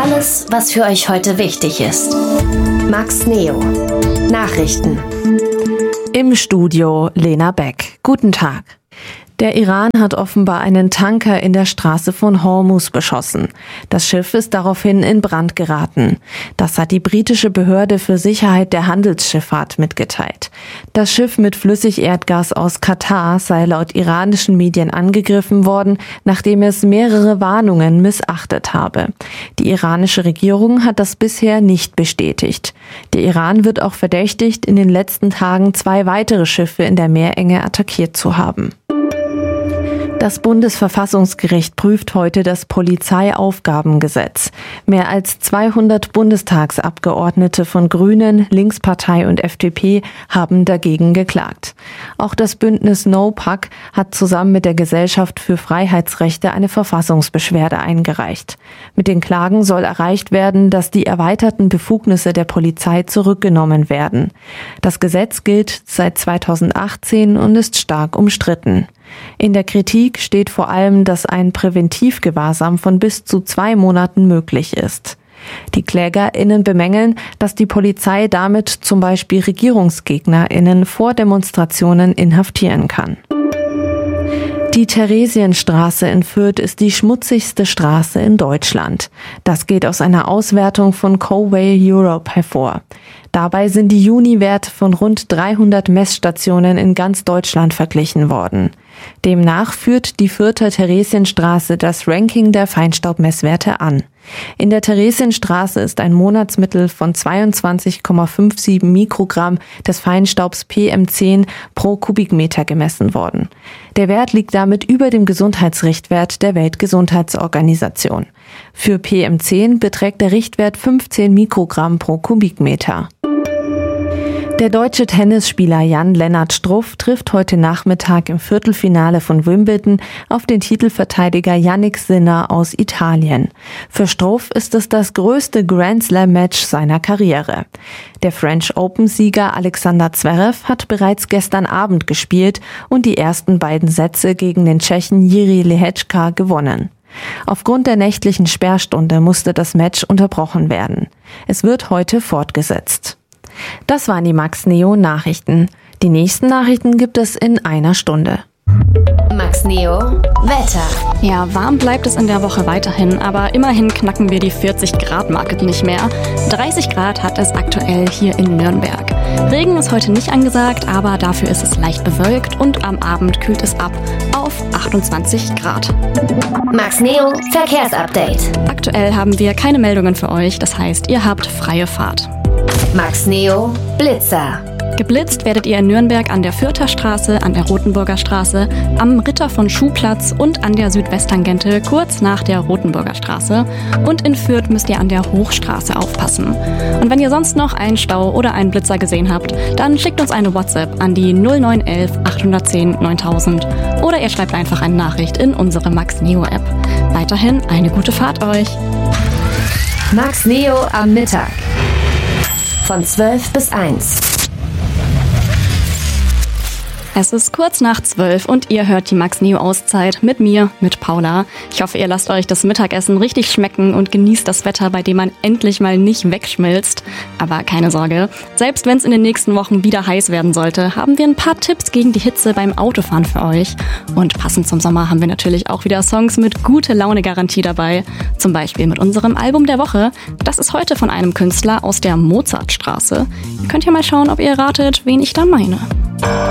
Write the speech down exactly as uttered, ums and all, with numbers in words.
Alles, was für euch heute wichtig ist. Max Neo. Nachrichten. Im Studio Lena Beck. Guten Tag. Der Iran hat offenbar einen Tanker in der Straße von Hormuz beschossen. Das Schiff ist daraufhin in Brand geraten. Das hat die britische Behörde für Sicherheit der Handelsschifffahrt mitgeteilt. Das Schiff mit Flüssigerdgas aus Katar sei laut iranischen Medien angegriffen worden, nachdem es mehrere Warnungen missachtet habe. Die iranische Regierung hat das bisher nicht bestätigt. Der Iran wird auch verdächtigt, in den letzten Tagen zwei weitere Schiffe in der Meerenge attackiert zu haben. Das Bundesverfassungsgericht prüft heute das Polizeiaufgabengesetz. Mehr als zweihundert Bundestagsabgeordnete von Grünen, Linkspartei und F D P haben dagegen geklagt. Auch das Bündnis NoPac hat zusammen mit der Gesellschaft für Freiheitsrechte eine Verfassungsbeschwerde eingereicht. Mit den Klagen soll erreicht werden, dass die erweiterten Befugnisse der Polizei zurückgenommen werden. Das Gesetz gilt seit zweitausendachtzehn und ist stark umstritten. In der Kritik steht vor allem, dass ein Präventivgewahrsam von bis zu zwei Monaten möglich ist. Die KlägerInnen bemängeln, dass die Polizei damit zum Beispiel RegierungsgegnerInnen vor Demonstrationen inhaftieren kann. Die Theresienstraße in Fürth ist die schmutzigste Straße in Deutschland. Das geht aus einer Auswertung von Coway Europe hervor. Dabei sind die Juniwerte von rund dreihundert Messstationen in ganz Deutschland verglichen worden. Demnach führt die Fürther Theresienstraße das Ranking der Feinstaubmesswerte an. In der Theresienstraße ist ein Monatsmittel von zweiundzwanzig Komma siebenundfünfzig Mikrogramm des Feinstaubs P M zehn pro Kubikmeter gemessen worden. Der Wert liegt damit über dem Gesundheitsrichtwert der Weltgesundheitsorganisation. Für P M zehn beträgt der Richtwert fünfzehn Mikrogramm pro Kubikmeter. Der deutsche Tennisspieler Jan-Lennart Struff trifft heute Nachmittag im Viertelfinale von Wimbledon auf den Titelverteidiger Jannik Sinner aus Italien. Für Struff ist es das größte Grand-Slam-Match seiner Karriere. Der French Open-Sieger Alexander Zverev hat bereits gestern Abend gespielt und die ersten beiden Sätze gegen den Tschechen Jiří Lehečka gewonnen. Aufgrund der nächtlichen Sperrstunde musste das Match unterbrochen werden. Es wird heute fortgesetzt. Das waren die Max Neo Nachrichten. Die nächsten Nachrichten gibt es in einer Stunde. Max Neo Wetter. Ja, warm bleibt es in der Woche weiterhin, aber immerhin knacken wir die vierzig Grad Marke nicht mehr. dreißig Grad hat es aktuell hier in Nürnberg. Regen ist heute nicht angesagt, aber dafür ist es leicht bewölkt und am Abend kühlt es ab auf achtundzwanzig Grad. Max Neo Verkehrsupdate. Aktuell haben wir keine Meldungen für euch, das heißt, ihr habt freie Fahrt. Max Neo Blitzer. Geblitzt werdet ihr in Nürnberg an der Fürther Straße, an der Rotenburger Straße, am Ritter von Schuhplatz und an der Südwesttangente kurz nach der Rotenburger Straße. Und in Fürth müsst ihr an der Hochstraße aufpassen. Und wenn ihr sonst noch einen Stau oder einen Blitzer gesehen habt, dann schickt uns eine WhatsApp an die null neun elf achthundertzehn neuntausend oder ihr schreibt einfach eine Nachricht in unsere Max Neo App. Weiterhin eine gute Fahrt euch. Max Neo am Mittag. Von zwölf bis eins. Es ist kurz nach zwölf und ihr hört die Max Neo Auszeit mit mir, mit Paula. Ich hoffe, ihr lasst euch das Mittagessen richtig schmecken und genießt das Wetter, bei dem man endlich mal nicht wegschmilzt. Aber keine Sorge, selbst wenn es in den nächsten Wochen wieder heiß werden sollte, haben wir ein paar Tipps gegen die Hitze beim Autofahren für euch. Und passend zum Sommer haben wir natürlich auch wieder Songs mit gute Laune-Garantie dabei. Zum Beispiel mit unserem Album der Woche. Das ist heute von einem Künstler aus der Mozartstraße. Ihr könnt ja mal schauen, ob ihr ratet, wen ich da meine.